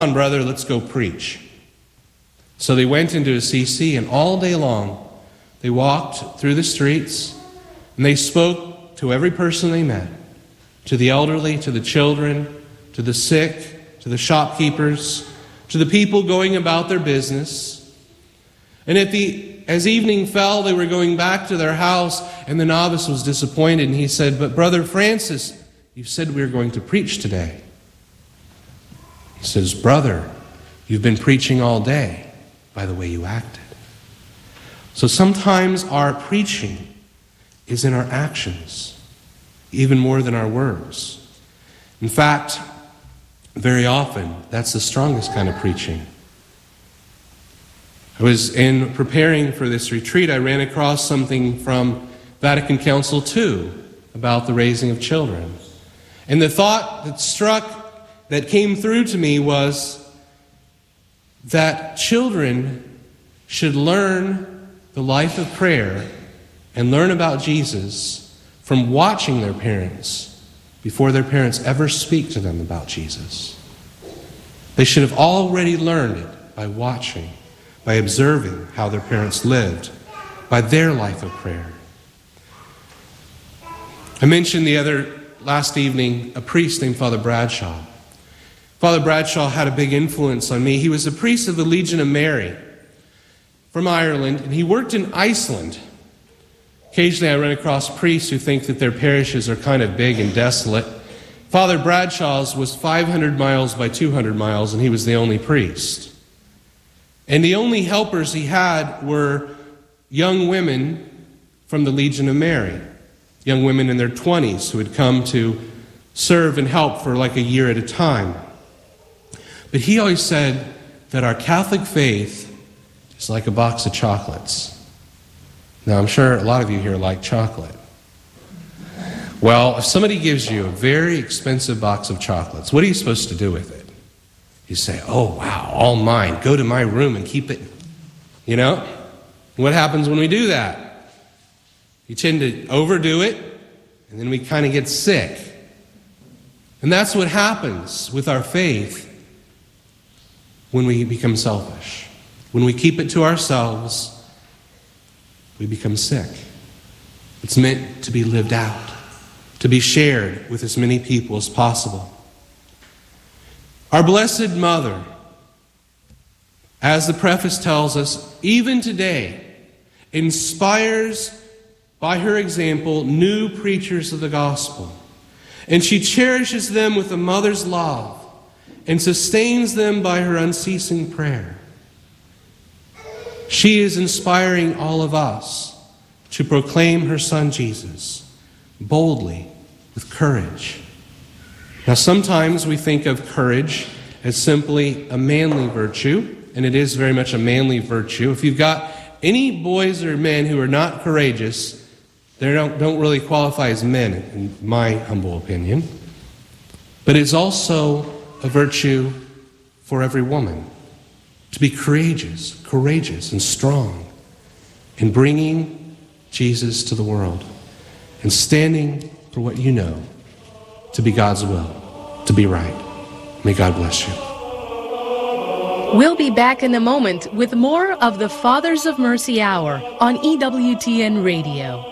on, brother, let's go preach. So they went into a CC, and all day long they walked through the streets and they spoke to every person they met, to the elderly, to the children, to the sick, to the shopkeepers, to the people going about their business. And as evening fell, they were going back to their house, and the novice was disappointed, and he said, "But Brother Francis, you said we were going to preach today." He says, "Brother, you've been preaching all day by the way you acted." So sometimes our preaching is in our actions, even more than our words. In fact, very often, that's the strongest kind of preaching. I was in preparing for this retreat, I ran across something from Vatican Council II about the raising of children. And the thought that came through to me was that children should learn the life of prayer and learn about Jesus from watching their parents before their parents ever speak to them about Jesus. They should have already learned it by watching, by observing how their parents lived, by their life of prayer. I mentioned last evening a priest named Father Bradshaw. Father Bradshaw had a big influence on me. He was a priest of the Legion of Mary from Ireland, and he worked in Iceland. Occasionally I run across priests who think that their parishes are kind of big and desolate. Father Bradshaw's was 500 miles by 200 miles, and he was the only priest. And the only helpers he had were young women from the Legion of Mary, young women in their 20s who had come to serve and help for like a year at a time. But he always said that our Catholic faith is like a box of chocolates. Now, I'm sure a lot of you here like chocolate. Well, if somebody gives you a very expensive box of chocolates, what are you supposed to do with it? You say, "Oh, wow, all mine. Go to my room and keep it." You know? What happens when we do that? We tend to overdo it, and then we kind of get sick. And that's what happens with our faith when we become selfish. When we keep it to ourselves, we become sick. It's meant to be lived out, to be shared with as many people as possible. Our Blessed Mother, as the preface tells us, even today, inspires by her example new preachers of the gospel. And she cherishes them with a mother's love and sustains them by her unceasing prayer. She is inspiring all of us to proclaim her Son Jesus boldly, with courage. Now, sometimes we think of courage as simply a manly virtue, and it is very much a manly virtue. If you've got any boys or men who are not courageous, they don't really qualify as men, in my humble opinion. But it's also a virtue for every woman to be courageous and strong in bringing Jesus to the world and standing for what you know to be God's will, to be right. May God bless you. We'll be back in a moment with more of the Fathers of Mercy Hour on EWTN Radio.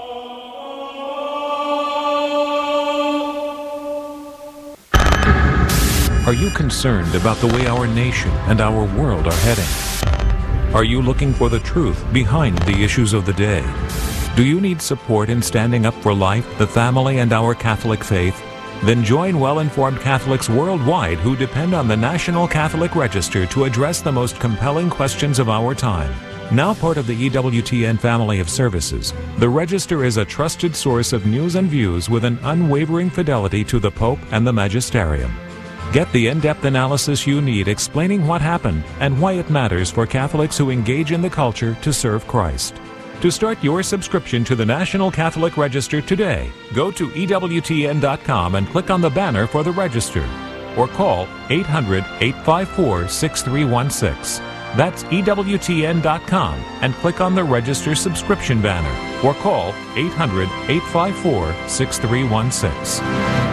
Are you concerned about the way our nation and our world are heading? Are you looking for the truth behind the issues of the day? Do you need support in standing up for life, the family, and our Catholic faith? Then join well-informed Catholics worldwide who depend on the National Catholic Register to address the most compelling questions of our time. Now part of the EWTN family of services, the Register is a trusted source of news and views with an unwavering fidelity to the Pope and the Magisterium. Get the in-depth analysis you need explaining what happened and why it matters for Catholics who engage in the culture to serve Christ. To start your subscription to the National Catholic Register today, go to EWTN.com and click on the banner for the Register, or call 800-854-6316. That's EWTN.com and click on the Register subscription banner, or call 800-854-6316.